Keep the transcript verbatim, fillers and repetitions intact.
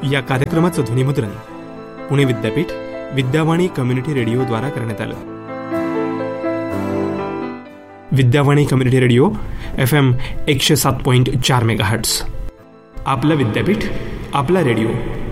या कार्यक्रमाचं ध्वनिमुद्रण पुणे विद्यापीठ विद्यावाणी कम्युनिटी रेडिओद्वारा करण्यात आलं. Vidyavani community radio F M एकशे सात पॉईंट चार मेगाहर्ट्स. आपलं विद्यापीठ आपला रेडिओ.